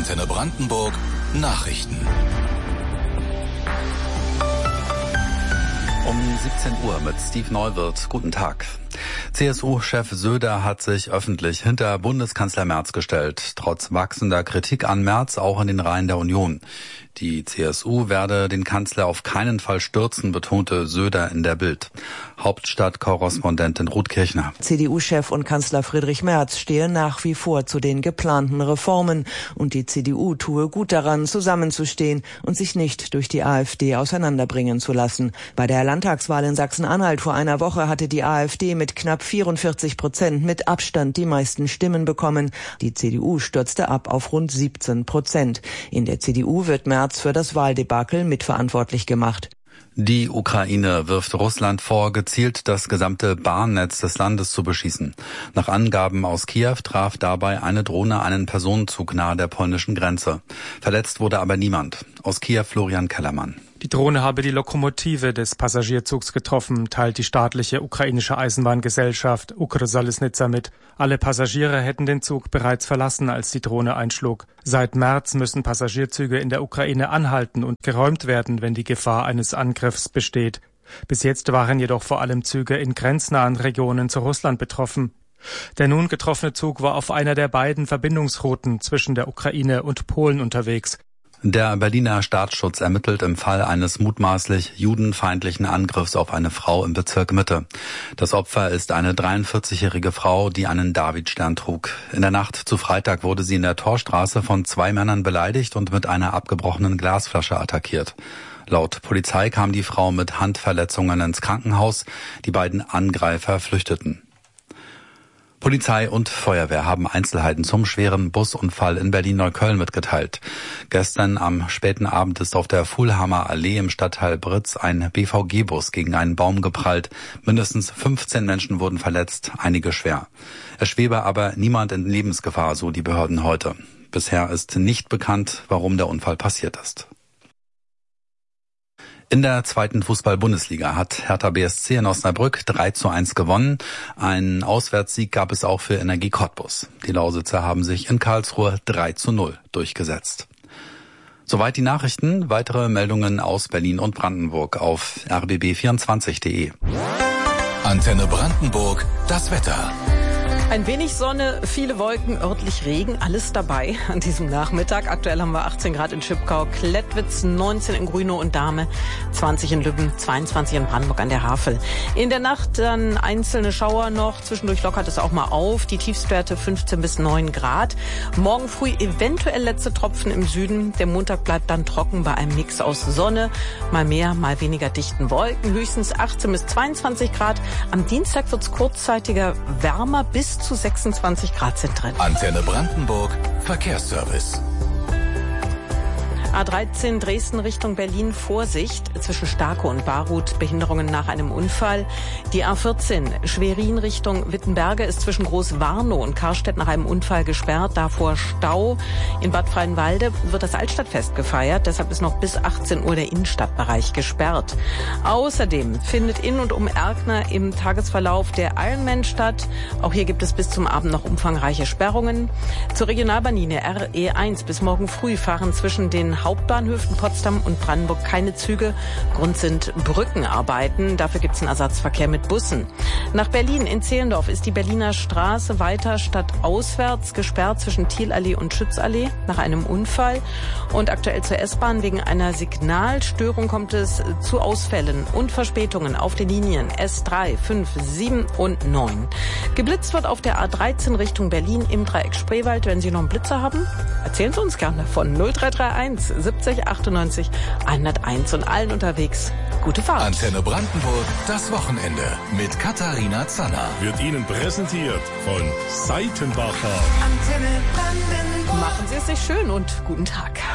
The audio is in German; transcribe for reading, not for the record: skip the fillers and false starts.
Antenne Brandenburg Nachrichten. Um 17 Uhr mit Steve Neuwirth. Guten Tag. CSU-Chef Söder hat sich öffentlich hinter Bundeskanzler Merz gestellt, trotz wachsender Kritik an Merz auch in den Reihen der Union. Die CSU werde den Kanzler auf keinen Fall stürzen, betonte Söder in der Bild. Hauptstadtkorrespondentin Ruth Kirchner. CDU-Chef und Kanzler Friedrich Merz stehe nach wie vor zu den geplanten Reformen und die CDU tue gut daran, zusammenzustehen und sich nicht durch die AfD auseinanderbringen zu lassen. Bei der Landtagswahl in Sachsen-Anhalt vor einer Woche hatte die AfD mit knapp 44% mit Abstand die meisten Stimmen bekommen. Die CDU stürzte ab auf rund 17%. In der CDU wird Merz für das Wahldebakel mitverantwortlich gemacht. Die Ukraine wirft Russland vor, gezielt das gesamte Bahnnetz des Landes zu beschießen. Nach Angaben aus Kiew traf dabei eine Drohne einen Personenzug nahe der polnischen Grenze. Verletzt wurde aber niemand. Aus Kiew Florian Kellermann. Die Drohne habe die Lokomotive des Passagierzugs getroffen, teilt die staatliche ukrainische Eisenbahngesellschaft Ukrsalisnitsa mit. Alle Passagiere hätten den Zug bereits verlassen, als die Drohne einschlug. Seit März müssen Passagierzüge in der Ukraine anhalten und geräumt werden, wenn die Gefahr eines Angriffs besteht. Bis jetzt waren jedoch vor allem Züge in grenznahen Regionen zu Russland betroffen. Der nun getroffene Zug war auf einer der beiden Verbindungsrouten zwischen der Ukraine und Polen unterwegs. Der Berliner Staatsschutz ermittelt im Fall eines mutmaßlich judenfeindlichen Angriffs auf eine Frau im Bezirk Mitte. Das Opfer ist eine 43-jährige Frau, die einen Davidstern trug. In der Nacht zu Freitag wurde sie in der Torstraße von 2 Männern beleidigt und mit einer abgebrochenen Glasflasche attackiert. Laut Polizei kam die Frau mit Handverletzungen ins Krankenhaus. Die beiden Angreifer flüchteten. Polizei und Feuerwehr haben Einzelheiten zum schweren Busunfall in Berlin-Neukölln mitgeteilt. Gestern am späten Abend ist auf der Fuhlhammer Allee im Stadtteil Britz ein BVG-Bus gegen einen Baum geprallt. Mindestens 15 Menschen wurden verletzt, einige schwer. Es schwebe aber niemand in Lebensgefahr, so die Behörden heute. Bisher ist nicht bekannt, warum der Unfall passiert ist. In der 2. Fußball-Bundesliga hat Hertha BSC in Osnabrück 3:1 gewonnen. Einen Auswärtssieg gab es auch für Energie Cottbus. Die Lausitzer haben sich in Karlsruhe 3:0 durchgesetzt. Soweit die Nachrichten. Weitere Meldungen aus Berlin und Brandenburg auf rbb24.de. Antenne Brandenburg, das Wetter. Ein wenig Sonne, viele Wolken, örtlich Regen, alles dabei an diesem Nachmittag. Aktuell haben wir 18 Grad in Schipkau, Klettwitz, 19 in Grünow und Dahme, 20 in Lübben, 22 in Brandenburg an der Havel. In der Nacht dann einzelne Schauer noch, zwischendurch lockert es auch mal auf, die Tiefstwerte 15 bis 9 Grad. Morgen früh eventuell letzte Tropfen im Süden, der Montag bleibt dann trocken bei einem Mix aus Sonne, mal mehr, mal weniger dichten Wolken, höchstens 18 bis 22 Grad. Am Dienstag wird es kurzzeitiger wärmer, bis zu 26 Grad sind drin. Antenne Brandenburg, Verkehrsservice. A13 Dresden Richtung Berlin, Vorsicht zwischen Starke und Barut, Behinderungen nach einem Unfall. Die A14 Schwerin Richtung Wittenberge ist zwischen Großwarnow und Karstedt nach einem Unfall gesperrt, davor Stau. In Bad Freienwalde wird das Altstadtfest gefeiert, deshalb ist noch bis 18 Uhr der Innenstadtbereich gesperrt. Außerdem findet in und um Erkner im Tagesverlauf der Ironman statt. Auch hier gibt es bis zum Abend noch umfangreiche Sperrungen. Zur Regionalbahnlinie RE1 bis morgen früh fahren zwischen den Hauptbahnhöfen Potsdam und Brandenburg keine Züge. Grund sind Brückenarbeiten. Dafür gibt es einen Ersatzverkehr mit Bussen. Nach Berlin in Zehlendorf ist die Berliner Straße weiter stadtauswärts gesperrt zwischen Thielallee und Schützallee nach einem Unfall. Und aktuell zur S-Bahn wegen einer Signalstörung kommt es zu Ausfällen und Verspätungen auf den Linien S3, 5, 7 und 9. Geblitzt wird auf der A13 Richtung Berlin im Dreieck Spreewald. Wenn Sie noch einen Blitzer haben, erzählen Sie uns gerne von 0331 70 98 101 und allen unterwegs. Gute Fahrt. Antenne Brandenburg, das Wochenende mit Katharina Zanner. Wird Ihnen präsentiert von Seitenbacher. Machen Sie es sich schön und guten Tag.